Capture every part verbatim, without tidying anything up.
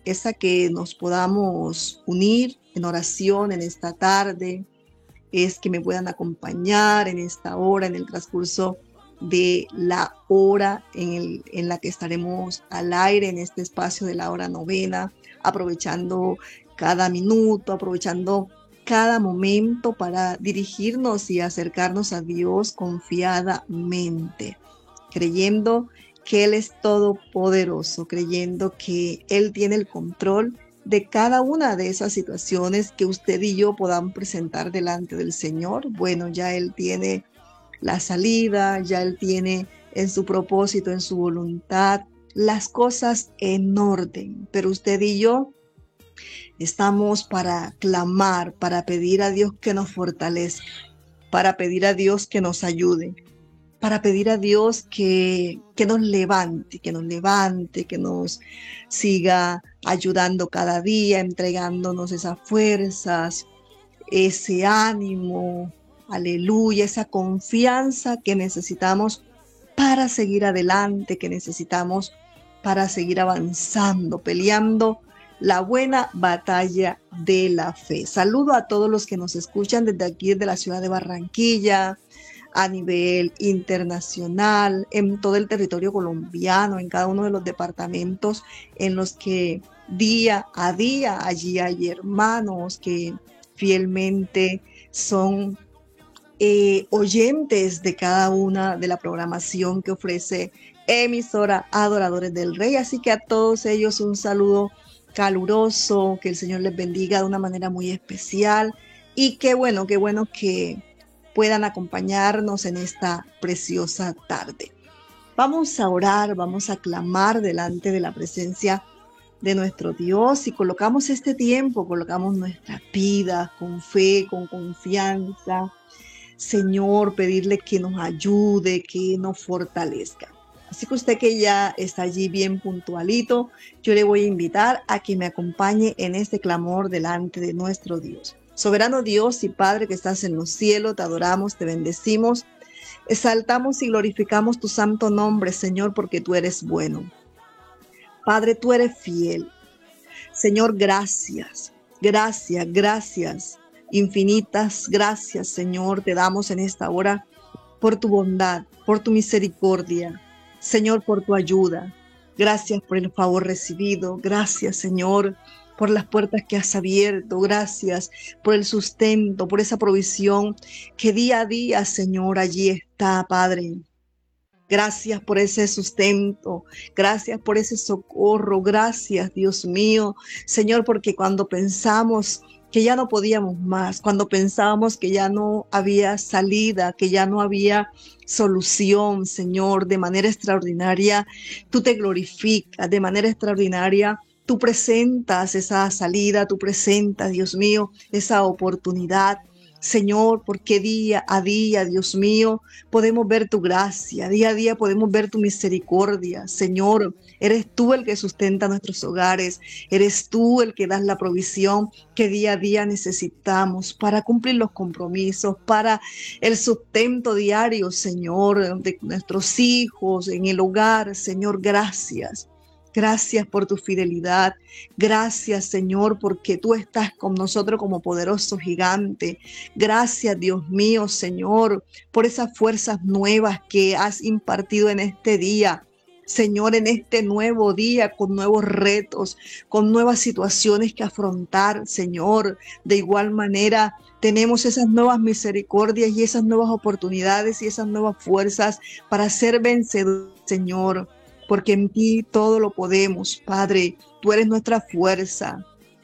es a que nos podamos unir en oración en esta tarde, es que me puedan acompañar en esta hora, en el transcurso de la hora en, el, en la que estaremos al aire en este espacio de la hora novena, aprovechando cada minuto, aprovechando cada momento para dirigirnos y acercarnos a Dios confiadamente, creyendo que Él es todopoderoso, creyendo que Él tiene el control de cada una de esas situaciones que usted y yo podamos presentar delante del Señor. Bueno, ya Él tiene la salida, ya Él tiene en su propósito, en su voluntad, las cosas en orden. Pero usted y yo estamos para clamar, para pedir a Dios que nos fortalezca, para pedir a Dios que nos ayude, para pedir a Dios que, que nos levante, que nos levante, que nos siga ayudando cada día, entregándonos esas fuerzas, ese ánimo, aleluya, esa confianza que necesitamos para seguir adelante, que necesitamos para seguir avanzando, peleando la buena batalla de la fe. Saludo a todos los que nos escuchan desde aquí, desde la ciudad de Barranquilla, a nivel internacional, en todo el territorio colombiano, en cada uno de los departamentos en los que día a día allí hay hermanos que fielmente son eh, oyentes de cada una de la programación que ofrece emisora Adoradores del Rey. Así que a todos ellos un saludo caluroso, que el Señor les bendiga de una manera muy especial y qué bueno, qué bueno que puedan acompañarnos en esta preciosa tarde. Vamos a orar, vamos a clamar delante de la presencia de nuestro Dios y colocamos este tiempo, colocamos nuestra vida con fe, con confianza. Señor, pedirle que nos ayude, que nos fortalezca. Así que usted que ya está allí bien puntualito, yo le voy a invitar a que me acompañe en este clamor delante de nuestro Dios. Soberano Dios y Padre que estás en los cielos, te adoramos, te bendecimos, exaltamos y glorificamos tu santo nombre, Señor, porque tú eres bueno. Padre, tú eres fiel. Señor, gracias, gracias, gracias, infinitas gracias, Señor, te damos en esta hora por tu bondad, por tu misericordia, Señor, por tu ayuda. Gracias por el favor recibido. Gracias, Señor, por las puertas que has abierto. Gracias por el sustento, por esa provisión que día a día, Señor, allí está, Padre. Gracias por ese sustento, gracias por ese socorro, gracias, Dios mío, Señor, porque cuando pensamos que ya no podíamos más, cuando pensábamos que ya no había salida, que ya no había solución, Señor, de manera extraordinaria, tú te glorificas, de manera extraordinaria, tú presentas esa salida, tú presentas, Dios mío, esa oportunidad. Señor, porque día a día, Dios mío, podemos ver tu gracia, día a día podemos ver tu misericordia. Señor, eres tú el que sustenta nuestros hogares, eres tú el que das la provisión que día a día necesitamos para cumplir los compromisos, para el sustento diario, Señor, de nuestros hijos, en el hogar. Señor, gracias. Gracias por tu fidelidad. Gracias, Señor, porque tú estás con nosotros como poderoso gigante. Gracias, Dios mío, Señor, por esas fuerzas nuevas que has impartido en este día. Señor, en este nuevo día, con nuevos retos, con nuevas situaciones que afrontar, Señor. De igual manera, tenemos esas nuevas misericordias y esas nuevas oportunidades y esas nuevas fuerzas para ser vencedores, Señor. Porque en ti todo lo podemos, Padre. Tú eres nuestra fuerza.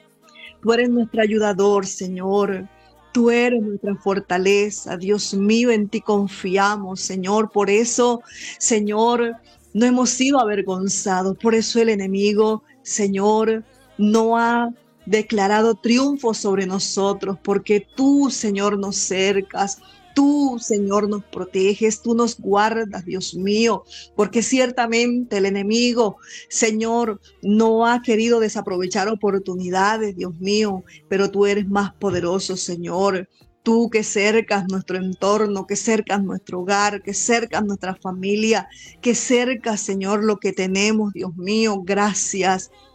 Tú eres nuestro ayudador, Señor. Tú eres nuestra fortaleza. Dios mío, en ti confiamos, Señor. Por eso, Señor, no hemos sido avergonzados. Por eso el enemigo, Señor, no ha declarado triunfo sobre nosotros. Porque tú, Señor, nos cercas. Tú, Señor, nos proteges, tú nos guardas, Dios mío, porque ciertamente el enemigo, Señor, no ha querido desaprovechar oportunidades, Dios mío, pero tú eres más poderoso, Señor. Tú que cercas nuestro entorno, que cercas nuestro hogar, que cercas nuestra familia, que cercas, Señor, lo que tenemos, Dios mío, gracias.